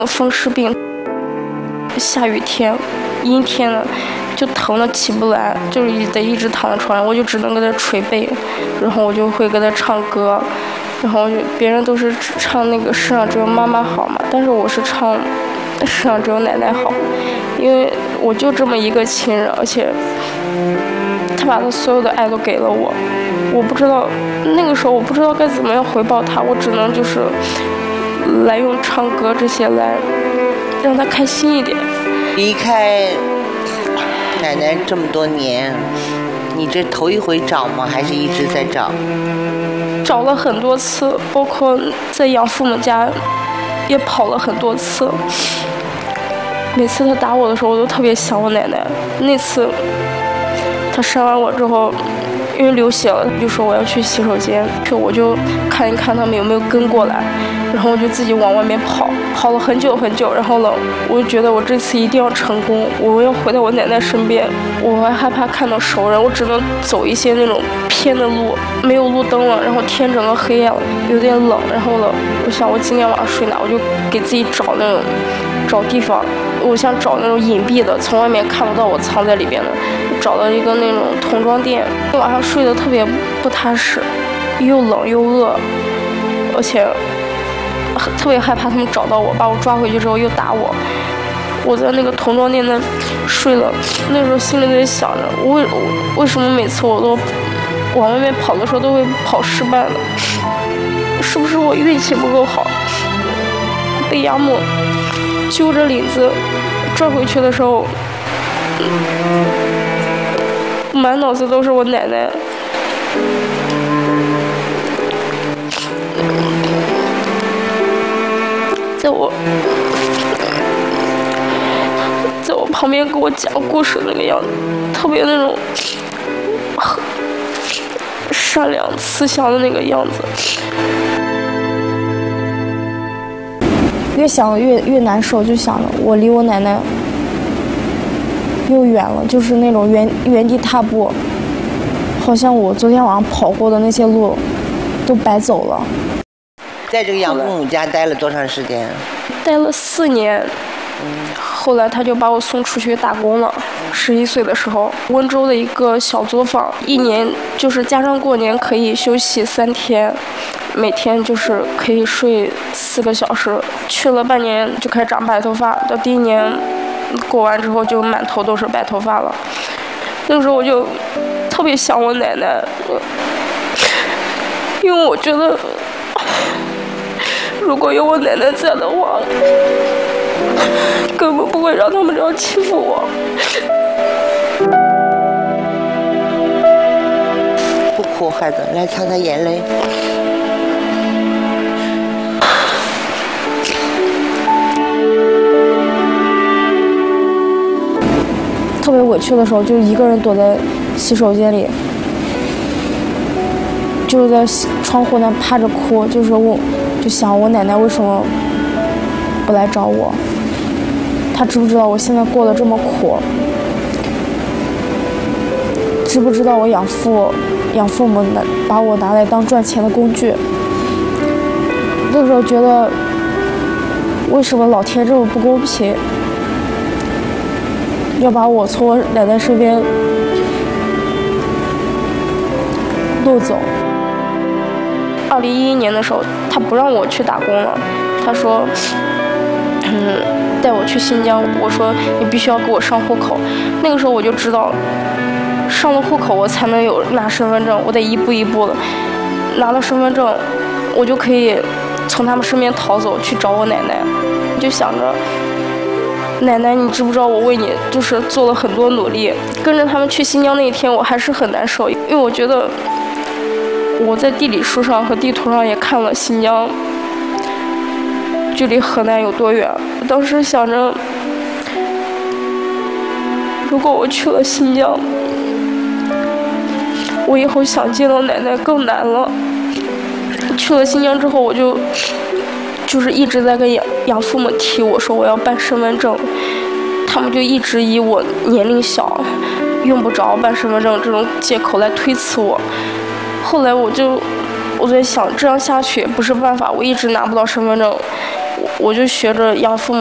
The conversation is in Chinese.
风湿病，下雨天、阴天的，就疼的起不来，就是得一直躺在床上，我就只能给他捶背，然后我就会给他唱歌，然后别人都是唱那个世上只有妈妈好嘛，但是我是唱世上只有奶奶好，因为我就这么一个亲人，而且他把他所有的爱都给了我，我不知道那个时候我不知道该怎么样回报他，我只能就是来用唱歌这些来让他开心一点。 离开奶奶这么多年，你这头一回找吗？还是一直在找？ 找了很多次，包括在养父母家也跑了很多次。每次他打我的时候，我都特别想我奶奶。那次他扇完我之后，因为流血了，他就说我要去洗手间，我就看一看他们有没有跟过来，然后我就自己往外面跑了很久很久，然后呢，我就觉得我这次一定要成功，我要回到我奶奶身边。我还害怕看到熟人，我只能走一些那种偏的路，没有路灯了，然后天整个黑了，有点冷，然后呢，我想我今天晚上睡哪，我就给自己找地方，我想找那种隐蔽的，从外面看不到我藏在里边的，找到一个那种童装店。晚上睡得特别不踏实，又冷又饿，而且特别害怕他们找到我，把我抓回去之后又打我。我在那个童装店那睡了，那时候心里在想着，为什么每次我都往外面跑的时候都会跑失败了？是不是我运气不够好？被养母揪着领子拽回去的时候，满脑子都是我奶奶。在我旁边给我讲故事那个样子，特别那种善良慈祥的那个样子。 越想越难受，就想着我离我奶奶又远了，就是那种原地踏步，好像我昨天晚上跑过的那些路都白走了。 在这个养父母家待了多长时间？ 待了4年。后来他就把我送出去打工了。11岁的时候，温州的一个小作坊，1年就是加上过年可以休息3天，每天就是可以睡4个小时。去了半年就开始长白头发，到第1年过完之后就满头都是白头发了。那个时候我就特别想我奶奶，因为我觉得如果有我奶奶在的话，根本不会让他们这样欺负我。 不哭，孩子，来擦擦眼泪。 特别委屈的时候，就一个人躲在洗手间里，就是在窗户那趴着哭，就想我奶奶为什么不来找我？她知不知道我现在过得这么苦？知不知道我养父母把我拿来当赚钱的工具？那时候觉得，为什么老天这么不公平，要把我从我奶奶身边弄走 ？2011年的时候，他不让我去打工了，他说，带我去新疆。我说你必须要给我上户口。那个时候我就知道，上了户口我才能有拿身份证，我得一步一步的。拿了身份证，我就可以从他们身边逃走，去找我奶奶。就想着，奶奶，你知不知道我为你就是做了很多努力？跟着他们去新疆那一天，我还是很难受，因为我觉得我在地理书上和地图上也看了新疆距离河南有多远。我当时想着，如果我去了新疆，我以后想见到奶奶更难了。去了新疆之后，我就是一直在跟养父母提，我说我要办身份证，他们就一直以我年龄小，用不着办身份证这种借口来推辞我。后来我在想，这样下去也不是办法，我一直拿不到身份证， 我就学着养父母